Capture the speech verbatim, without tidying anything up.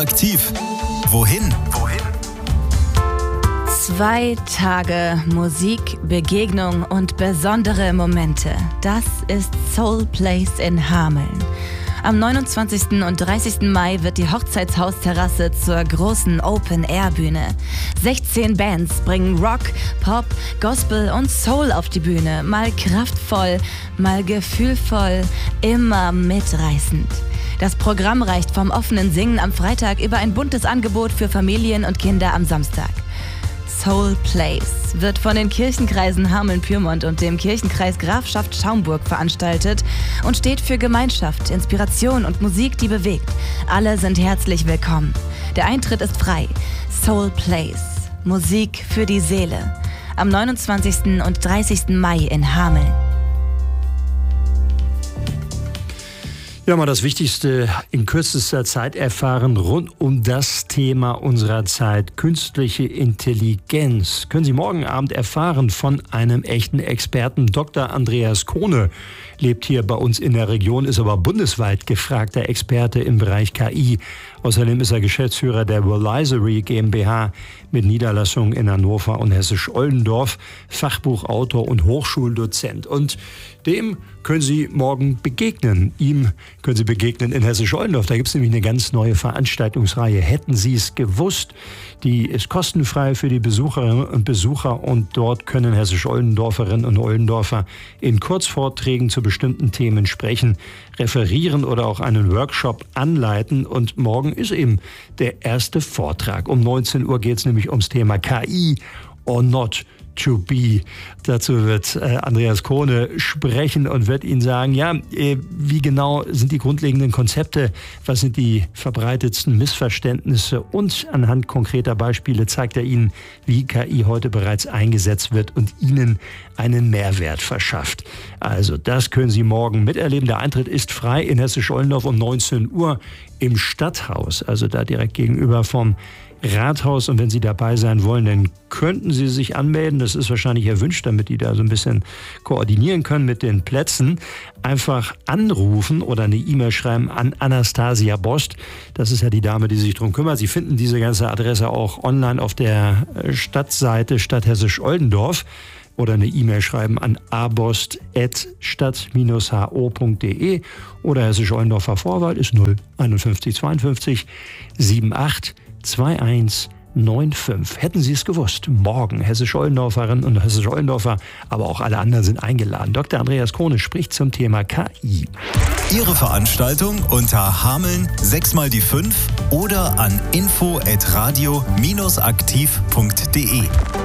Aktiv. Wohin? Wohin? Zwei Tage Musik, Begegnung und besondere Momente. Das ist Soul Place in Hameln. Am neunundzwanzigsten und dreißigsten Mai wird die Hochzeitshausterrasse zur großen Open-Air-Bühne. sechzehn Bands bringen Rock, Pop, Gospel und Soul auf die Bühne. Mal kraftvoll, mal gefühlvoll, immer mitreißend. Das Programm reicht vom offenen Singen am Freitag über ein buntes Angebot für Familien und Kinder am Samstag. Soul Place wird von den Kirchenkreisen Hameln-Pyrmont und dem Kirchenkreis Grafschaft Schaumburg veranstaltet und steht für Gemeinschaft, Inspiration und Musik, die bewegt. Alle sind herzlich willkommen. Der Eintritt ist frei. Soul Place. Musik für die Seele. Am neunundzwanzigsten und dreißigsten Mai in Hameln. Ja, mal das Wichtigste in kürzester Zeit erfahren rund um das Thema unserer Zeit, künstliche Intelligenz. Können Sie morgen Abend erfahren von einem echten Experten. Doktor Andreas Kohne lebt hier bei uns in der Region, ist aber bundesweit gefragter Experte im Bereich K I. Außerdem ist er Geschäftsführer der Volizory GmbH mit Niederlassungen in Hannover und Hessisch-Oldendorf, Fachbuchautor und Hochschuldozent. Und dem können Sie morgen begegnen. Ihm können Sie begegnen in Hessisch-Oldendorf. Da gibt es nämlich eine ganz neue Veranstaltungsreihe. Hätten Sie es gewusst? Die ist kostenfrei für die Besucherinnen und Besucher und dort können Hessisch-Oldendorferinnen und Oldendorfer in Kurzvorträgen zu bestimmten Themen sprechen, referieren oder auch einen Workshop anleiten. Und morgen ist eben der erste Vortrag. Um neunzehn Uhr geht es nämlich ums Thema K I or not to be. Dazu wird äh, Andreas Kohne sprechen und wird Ihnen sagen, ja, äh, wie genau sind die grundlegenden Konzepte, was sind die verbreitetsten Missverständnisse und anhand konkreter Beispiele zeigt er Ihnen, wie K I heute bereits eingesetzt wird und Ihnen einen Mehrwert verschafft. Also das können Sie morgen miterleben. Der Eintritt ist frei in Hessisch-Oldendorf um neunzehn Uhr im Stadthaus, also da direkt gegenüber vom Rathaus. Und wenn Sie dabei sein wollen, dann könnten Sie sich anmelden. Das ist wahrscheinlich erwünscht, damit die da so ein bisschen koordinieren können mit den Plätzen. Einfach anrufen oder eine E-Mail schreiben an Anastasia Bost. Das ist ja die Dame, die sich darum kümmert. Sie finden diese ganze Adresse auch online auf der Stadtseite Stadt Hessisch-Oldendorf. Oder eine E-Mail schreiben an abost at stadt dash ho punkt de oder Hessisch-Oldendorfer Vorwahl ist null einundfünfzig zweiundfünfzig achtundsiebzig einundzwanzig fünfundneunzig. Hätten Sie es gewusst, morgen Hessisch-Oldendorferinnen und Hessisch-Oldendorfer, aber auch alle anderen sind eingeladen. Doktor Andreas Kohne spricht zum Thema K I. Ihre Veranstaltung unter Hameln sechs mal die fünf oder an info at radio dash aktiv punkt de.